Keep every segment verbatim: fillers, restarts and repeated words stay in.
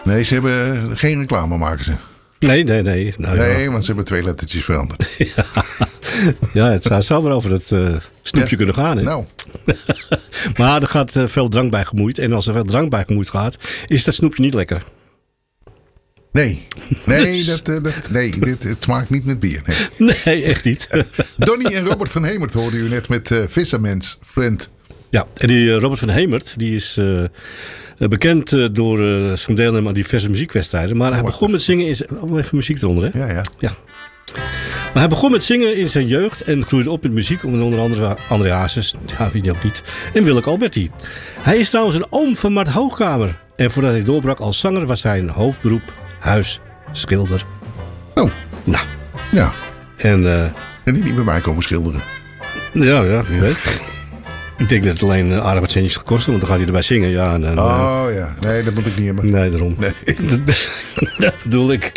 Nee, ze hebben geen reclame maken ze. Nee, nee, nee. Nou, nee, ja. want ze hebben twee lettertjes veranderd. ja. ja, het zou, zou wel over het uh, snoepje ja. kunnen gaan. Hè? Nou. maar er gaat uh, veel drank bij gemoeid. En als er veel drank bij gemoeid gaat, is dat snoepje niet lekker. Nee, nee, dus. dat, uh, dat, nee dit, het smaakt niet met bier. Nee, nee echt niet. Donnie en Robert van Hemert hoorden u net met uh, Fisherman's Friend. Ja, en die uh, Robert van Hemert, die is uh, bekend uh, door uh, zijn deelnemen aan diverse muziekwedstrijden. Maar hij begon met zingen in zijn... Oh, even muziek eronder, hè? Ja, ja. ja. Maar hij begon met zingen in zijn jeugd en groeide op met muziek onder andere André Hazes, ja, wie die ook niet, en Willeke Alberti. Hij is trouwens een oom van Mart Hoogkamer. En voordat hij doorbrak als zanger was zijn hoofdberoep huisschilder. Oh. Nou. Ja. En, uh, en die niet bij mij komen schilderen. Ja, ja, wie weet. Ik denk dat het alleen uh, aardig wat centjes gekost, want dan gaat hij erbij zingen. Ja, en dan, oh uh, ja, nee, dat moet ik niet hebben. Nee, daarom. Nee. dat bedoel ik.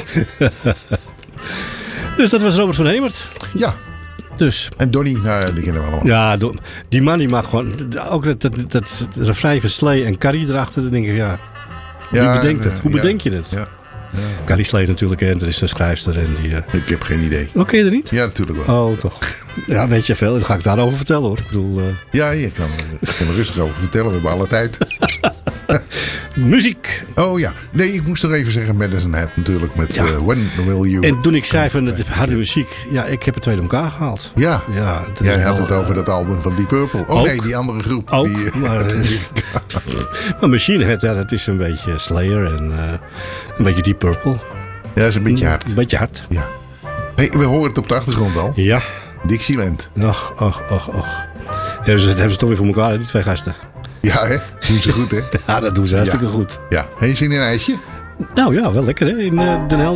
Dus dat was Robert van Hemert. Ja. Dus. En Donnie, nou, die kennen we allemaal. Ja, die man die mag gewoon... Ook dat, dat, dat refrein van Slee en Carrie erachter, dan denk ik, ja... Wie ja, bedenkt het? Hoe ja, bedenk je het? Ja. Ja. Carrie Slee natuurlijk, hè, dat is een schrijfster. En die, uh... Ik heb geen idee. Oh, ken je er niet? Ja, natuurlijk wel. Oh, toch. Ja, weet je veel. Dan ga ik daarover vertellen, hoor. Ik bedoel... Uh... Ja, je kan, ik kan er rustig over vertellen. We hebben alle tijd. Muziek. Oh ja. Nee, ik moest nog even zeggen Madison Head natuurlijk. Met ja. uh, When Will You... En toen ik zei van het harde muziek. Ja, ik heb het twee door elkaar gehaald. Ja. ja Jij had wel, het over uh, dat album van Deep Purple. Oh ook, nee, die andere groep. Ook, die, maar, die... maar Machine Head, ja, dat is een beetje Slayer en uh, een beetje Deep Purple. Ja, dat is een beetje hard. Een beetje hard. Ja. Hey, we horen het op de achtergrond al. Ja. Dixieland. Och, och, och, och. Hebben ze, hebben ze toch weer voor elkaar, die twee gasten. Ja, hè? Doen ze goed, hè? Ja, dat doen ze hartstikke ja. goed. Ja. Heb je zin in een ijsje? Nou ja, wel lekker, hè? In uh, Den Helder.